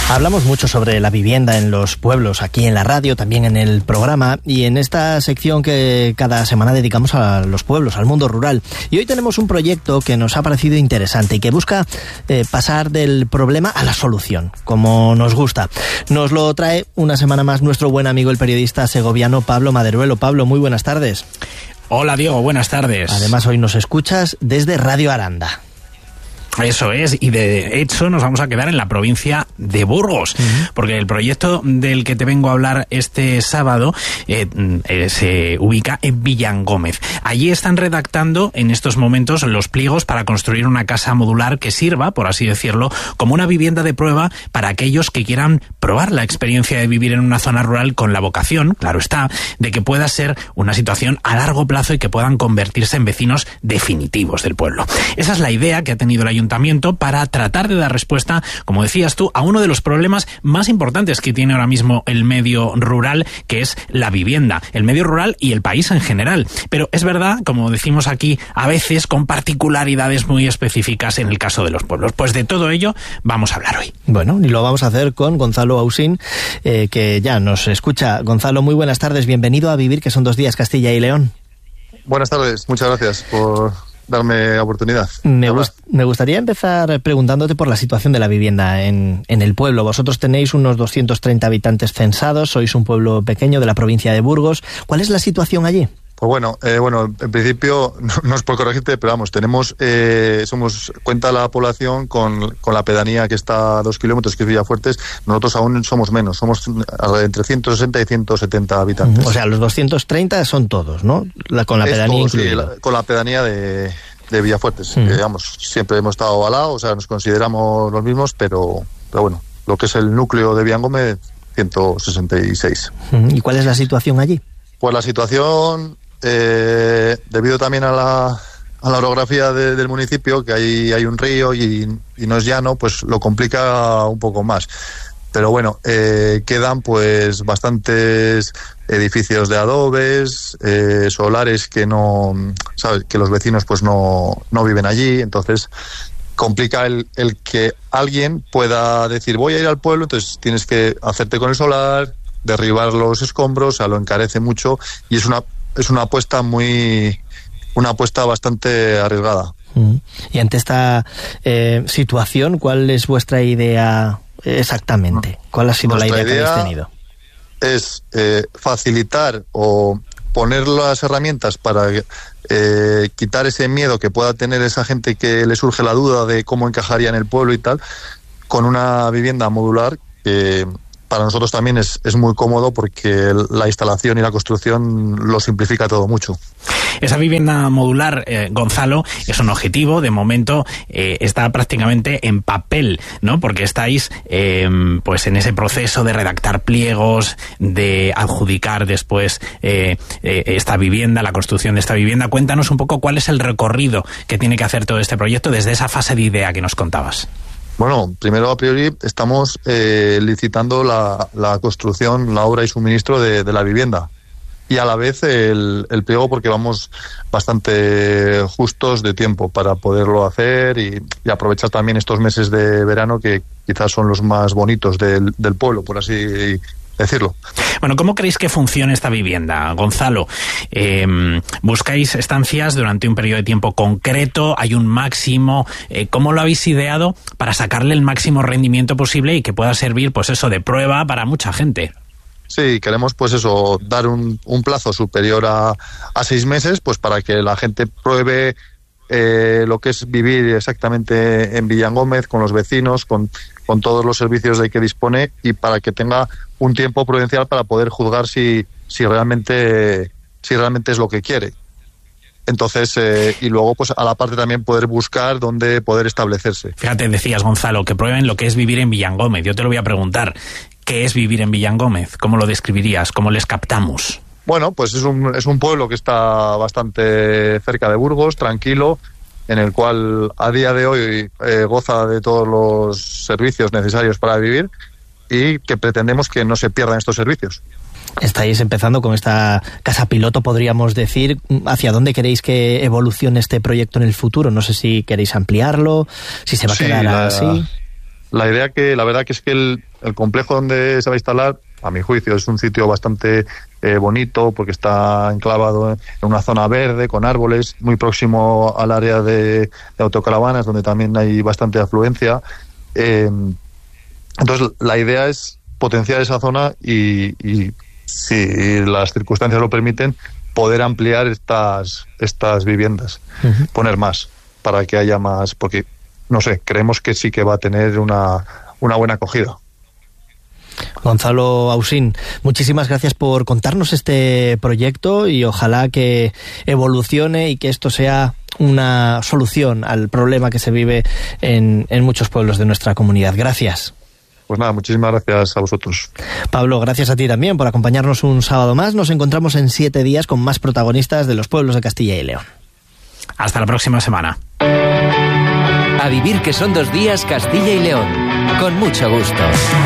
Hablamos mucho sobre la vivienda en los pueblos, aquí en la radio, también en el programa, y en esta sección que cada semana dedicamos a los pueblos, al mundo rural. Y hoy tenemos un proyecto que nos ha parecido interesante y que busca pasar del problema a la solución, como nos gusta. Nos lo trae una semana más nuestro buen amigo, el periodista segoviano Pablo Maderuelo. Pablo, muy buenas tardes. Hola Diego, buenas tardes. Además, hoy nos escuchas desde Radio Aranda. Eso es, y de hecho nos vamos a quedar en la provincia de Burgos, porque el proyecto del que te vengo a hablar este sábado se ubica en Villangómez. Allí están redactando en estos momentos los pliegos para construir una casa modular que sirva, por así decirlo, como una vivienda de prueba para aquellos que quieran probar la experiencia de vivir en una zona rural con la vocación, claro está, de que pueda ser una situación a largo plazo y que puedan convertirse en vecinos definitivos del pueblo. Esa es la idea que ha tenido el ayuntamiento para tratar de dar respuesta, como decías tú, a uno de los problemas más importantes que tiene ahora mismo el medio rural, que es la vivienda, el medio rural y el país en general. Pero es verdad, como decimos aquí, a veces con particularidades muy específicas en el caso de los pueblos. Pues de todo ello vamos a hablar hoy. Bueno, y lo vamos a hacer con Gonzalo Ausín, que ya nos escucha. Gonzalo, muy buenas tardes, bienvenido a Vivir, que son 2 días, Castilla y León. Buenas tardes, muchas gracias por darme oportunidad. Me gustaría empezar preguntándote por la situación de la vivienda en el pueblo. Vosotros tenéis unos 230 habitantes censados, sois un pueblo pequeño de la provincia de Burgos. ¿Cuál es la situación allí? Pues bueno, en principio, no es por corregirte, pero vamos, cuenta la población con la pedanía que está a 2 kilómetros, que es Villafuertes. Nosotros aún somos menos, somos entre 160 y 170 habitantes. O sea, los 230 son todos, ¿no? Con la pedanía incluida. Sí, con la pedanía de Villafuertes. Digamos, siempre hemos estado al lado, o sea, nos consideramos los mismos, pero bueno, lo que es el núcleo de Villangómez, 166. ¿Y cuál es la situación allí? Pues la situación, debido también a la orografía del municipio, que hay un río y no es llano, pues lo complica un poco más. Pero bueno, quedan pues bastantes edificios de adobes, solares que que los vecinos pues no viven allí, entonces complica el que alguien pueda decir voy a ir al pueblo, entonces tienes que hacerte con el solar, derribar los escombros, o sea, lo encarece mucho y es una apuesta bastante arriesgada. Y ante esta situación, ¿cuál es vuestra idea exactamente? ¿Cuál ha sido la idea que habéis tenido? Es facilitar o poner las herramientas para quitar ese miedo que pueda tener esa gente que le surge la duda de cómo encajaría en el pueblo y tal, con una vivienda modular que para nosotros también es muy cómodo porque la instalación y la construcción lo simplifica todo mucho. Esa vivienda modular, Gonzalo, es un objetivo, de momento está prácticamente en papel, ¿no? Porque estáis pues en ese proceso de redactar pliegos, de adjudicar después esta vivienda, la construcción de esta vivienda. Cuéntanos un poco cuál es el recorrido que tiene que hacer todo este proyecto desde esa fase de idea que nos contabas. Bueno, primero a priori estamos licitando la construcción, la obra y suministro de la vivienda y a la vez el pliego, porque vamos bastante justos de tiempo para poderlo hacer y aprovechar también estos meses de verano que quizás son los más bonitos del pueblo, por así decirlo. Bueno, ¿cómo creéis que funciona esta vivienda, Gonzalo? ¿Buscáis estancias durante un periodo de tiempo concreto? ¿Hay un máximo? ¿Cómo lo habéis ideado para sacarle el máximo rendimiento posible y que pueda servir, pues eso, de prueba para mucha gente? Sí, queremos pues eso, dar un plazo superior a 6 meses, pues para que la gente pruebe lo que es vivir exactamente en Villangómez, con los vecinos, con todos los servicios de que dispone y para que tenga un tiempo prudencial para poder juzgar si realmente es lo que quiere. Entonces, y luego pues a la parte también poder buscar dónde poder establecerse. Fíjate, decías, Gonzalo, que prueben lo que es vivir en Villangómez. Yo te lo voy a preguntar, ¿qué es vivir en Villangómez? ¿Cómo lo describirías? ¿Cómo les captamos? Bueno, pues es un pueblo que está bastante cerca de Burgos, tranquilo, en el cual a día de hoy goza de todos los servicios necesarios para vivir y que pretendemos que no se pierdan estos servicios. Estáis empezando con esta casa piloto, podríamos decir. ¿Hacia dónde queréis que evolucione este proyecto en el futuro? No sé si queréis ampliarlo, si se va a quedar así. la verdad que es que el complejo donde se va a instalar, a mi juicio, es un sitio bastante bonito, porque está enclavado en una zona verde, con árboles, muy próximo al área de autocaravanas, donde también hay bastante afluencia. Entonces, la idea es potenciar esa zona y si las circunstancias lo permiten, poder ampliar estas viviendas, poner más, para que haya más, porque, no sé, creemos que sí que va a tener una buena acogida. Gonzalo Ausín, muchísimas gracias por contarnos este proyecto y ojalá que evolucione y que esto sea una solución al problema que se vive en muchos pueblos de nuestra comunidad. Gracias. Pues nada, muchísimas gracias a vosotros. Pablo, gracias a ti también por acompañarnos un sábado más. Nos encontramos en 7 días con más protagonistas de los pueblos de Castilla y León. Hasta la próxima semana. A vivir que son 2 días Castilla y León. Con mucho gusto.